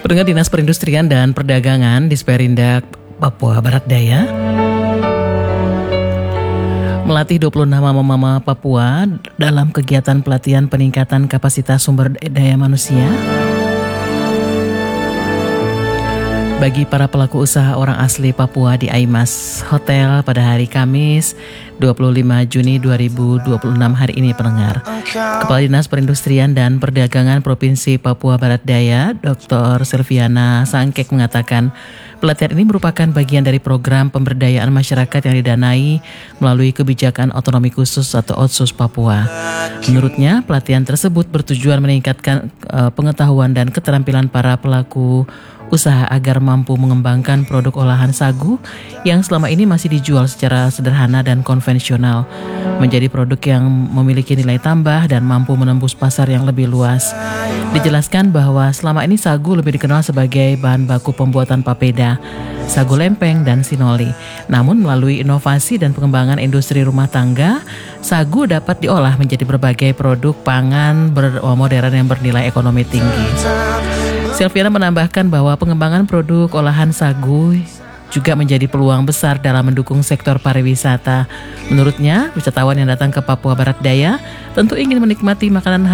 Pendengar, Dinas Perindustrian dan Perdagangan Disperindak Papua Barat Daya melatih 26 mama-mama Papua dalam kegiatan pelatihan peningkatan kapasitas sumber daya manusia bagi para pelaku usaha orang asli Papua di Aimas Hotel pada hari Kamis 25 Juni 2026 hari ini, pendengar. Kepala Dinas Perindustrian dan Perdagangan Provinsi Papua Barat Daya, Dr. Silviana Sangkek mengatakan pelatihan ini merupakan bagian dari program pemberdayaan masyarakat yang didanai melalui kebijakan otonomi khusus atau Otsus Papua. Menurutnya, pelatihan tersebut bertujuan meningkatkan pengetahuan dan keterampilan para pelaku usaha agar mampu mengembangkan produk olahan sagu yang selama ini masih dijual secara sederhana dan konvensional menjadi produk yang memiliki nilai tambah dan mampu menembus pasar yang lebih luas. Dijelaskan bahwa selama ini sagu lebih dikenal sebagai bahan baku pembuatan papeda, sagu lempeng, dan sinoli. Namun melalui inovasi dan pengembangan industri rumah tangga, sagu dapat diolah menjadi berbagai produk pangan modern yang bernilai ekonomi tinggi. Silviana menambahkan bahwa pengembangan produk olahan sagu juga menjadi peluang besar dalam mendukung sektor pariwisata. Menurutnya, wisatawan yang datang ke Papua Barat Daya tentu ingin menikmati makanan